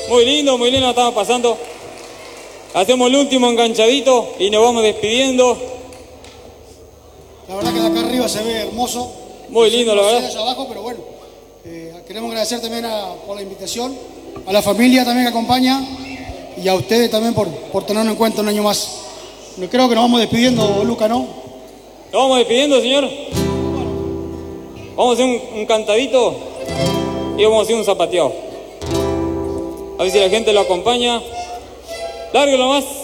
Muy lindo, la estamos pasando. Hacemos el último enganchadito y nos vamos despidiendo. La verdad que de acá arriba se ve hermoso. Muy lindo, la verdad. Allá abajo, pero bueno, queremos agradecer también por la invitación, a la familia también que acompaña y a ustedes también por tenernos en cuenta un año más. Creo que nos vamos despidiendo, Luca, ¿no? Nos vamos despidiendo, señor. Vamos a hacer un cantadito y vamos a hacer un zapateado. A ver si la gente lo acompaña. Lárguelo más.